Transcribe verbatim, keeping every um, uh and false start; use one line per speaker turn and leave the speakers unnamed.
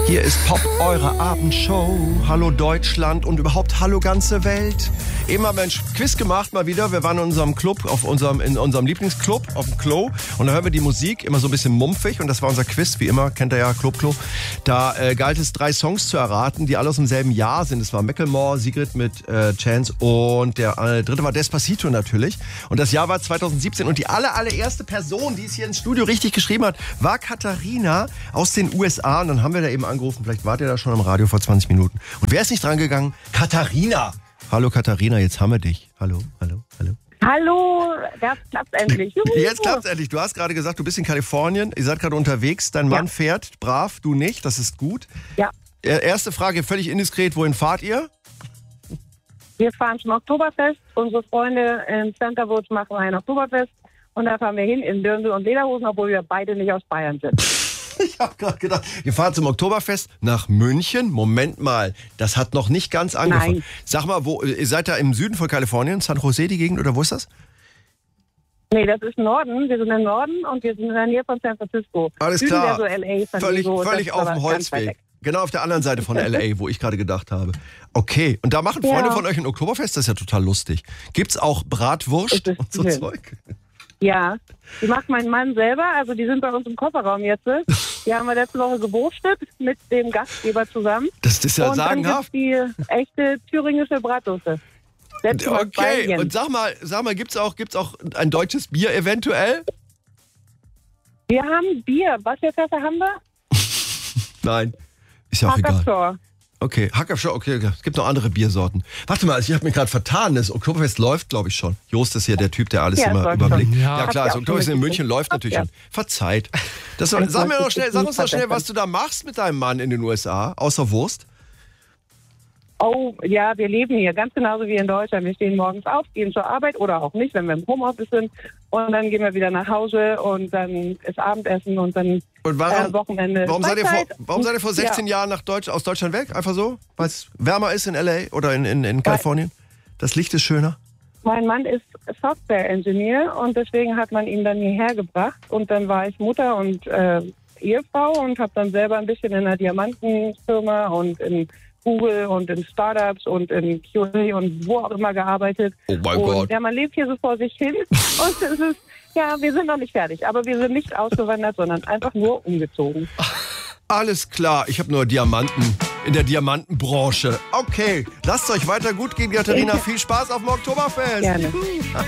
Hier ist Pop, eure Abendshow. Hallo Deutschland und überhaupt hallo ganze Welt. Eben haben wir ein Quiz gemacht, mal wieder. Wir waren in unserem Club, auf unserem, in unserem Lieblingsclub, auf dem Klo. Und da hören wir die Musik, immer so ein bisschen mumpfig. Und das war unser Quiz, wie immer, kennt ihr ja, Club Klo. Da äh, galt es, drei Songs zu erraten, die alle aus dem selben Jahr sind. Es war Macklemore, Sigrid mit äh, Chance und der äh, dritte war Despacito natürlich. Und das Jahr war zweitausendsiebzehn. Und die aller, allererste Person, die es hier ins Studio richtig geschrieben hat, war Katharina aus den U S A. Und dann haben wir da eben angerufen, vielleicht wart ihr da schon am Radio vor zwanzig Minuten. Und wer ist nicht dran gegangen? Katharina! Hallo Katharina, jetzt haben wir dich. Hallo, hallo, hallo.
Hallo, jetzt klappt's endlich. Juhu.
Jetzt klappt's endlich. Du hast gerade gesagt, du bist in Kalifornien, ihr seid gerade unterwegs, dein Mann
Ja.
fährt, brav, du nicht, das ist gut.
Ja,
Erste Frage, völlig indiskret, wohin fahrt ihr?
wir fahren zum Oktoberfest. Unsere Freunde in Center Woods machen ein Oktoberfest. Und da fahren wir hin in Dirndl und Lederhosen, obwohl wir beide nicht aus Bayern sind.
Ich habe gerade gedacht, ihr fahrt zum Oktoberfest nach München. Moment mal, das hat noch nicht ganz angefangen.
Nein.
Sag mal, wo, ihr seid da im Süden von Kalifornien, San Jose die Gegend, oder wo ist das?
Nee, das ist Norden. Wir sind im Norden und wir sind in der Nähe von San Francisco.
Alles
Süden
klar.
wäre so L A, San
Völlig,
Diego,
völlig
das
auf
ist
dem
aber ganz weit
Holzweg.
weg.
Genau auf der anderen Seite von L A, wo ich gerade gedacht habe. Okay, und da machen
Ja.
Freunde von euch ein Oktoberfest, das ist ja total lustig. Gibt's auch Bratwurst
Das ist
und so
schön.
Zeug?
Ja, die macht mein Mann selber. Also die sind bei uns im Kofferraum jetzt. Die haben wir letzte Woche gewurstet mit dem Gastgeber zusammen.
Das ist ja
und dann
sagenhaft.
gibt's die echte thüringische Bratwurst. Selbst aus
Okay,
Belgien.
und sag mal, sag mal, gibt's auch, gibt's auch ein deutsches Bier eventuell?
Wir haben Bier. Was für Fässer haben wir?
Nein, ist ja auch egal.
Hacker-Pschorr.
Okay, Hackerschau, okay, okay, es gibt noch andere Biersorten. Warte mal, ich habe mich gerade vertan, das Oktoberfest läuft, glaube ich, schon. Jost ist hier der Typ, der alles
Ja, es
immer
läuft
überblickt.
schon.
Ja,
Ja.
klar,
Habt
das
ihr auch
Oktoberfest
schon
in München
mitgekriegt?
läuft natürlich
Ja.
schon. Verzeiht. Das,
Das
sag mir
läuft
noch schnell, sag uns noch schnell,
verbessern.
was du da machst mit deinem Mann in den U S A, außer Wurst.
Oh, ja, wir leben hier ganz genauso wie in Deutschland. Wir stehen morgens auf, gehen zur Arbeit oder auch nicht, wenn wir im Homeoffice sind. Und dann gehen wir wieder nach Hause und dann ist Abendessen und dann
Und warum,
äh, Wochenende.
warum, seid ihr vor,
Freizeit.
warum seid ihr vor sechzehn
Ja.
Jahren nach Deutsch, aus Deutschland weg? Einfach so? Weil es wärmer ist in L A oder in, in, in Kalifornien? Das Licht ist schöner?
Mein Mann ist Software-Engineer und deswegen hat man ihn dann hierher gebracht. Und dann war ich Mutter und äh, Ehefrau und habe dann selber ein bisschen in einer Diamantenfirma und in Google und in Startups und in Q A und wo auch immer gearbeitet.
Oh mein
und
Gott.
ja, man lebt hier so vor sich hin und es ist, ja, wir sind noch nicht fertig, aber wir sind nicht ausgewandert, sondern einfach nur umgezogen.
Alles klar, ich habe nur Diamanten in der Diamantenbranche. Okay, lasst euch weiter gut gehen, Katharina. Viel Spaß auf dem Oktoberfest.
Gerne.